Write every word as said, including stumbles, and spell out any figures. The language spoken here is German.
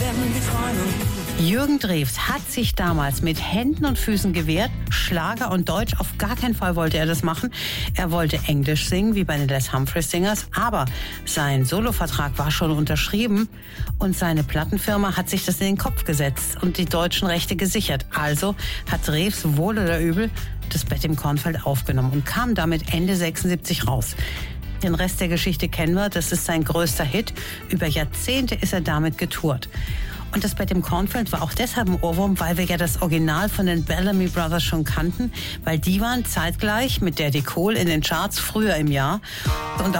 Jürgen Drews hat sich damals mit Händen und Füßen gewehrt. Schlager und Deutsch, auf gar keinen Fall wollte er das machen. Er wollte Englisch singen, wie bei den Les Humphreys Singers. Aber sein Solovertrag war schon unterschrieben und seine Plattenfirma hat sich das in den Kopf gesetzt und die deutschen Rechte gesichert. Also hat Drews wohl oder übel das Bett im Kornfeld aufgenommen und kam damit Ende sechsundsiebzig raus. Den Rest der Geschichte kennen wir, das ist sein größter Hit. Über Jahrzehnte ist er damit getourt. Und das Bett im Kornfeld war auch deshalb ein Ohrwurm, weil wir ja das Original von den Bellamy Brothers schon kannten, weil die waren zeitgleich mit Daddy Cool in den Charts früher im Jahr. Und auch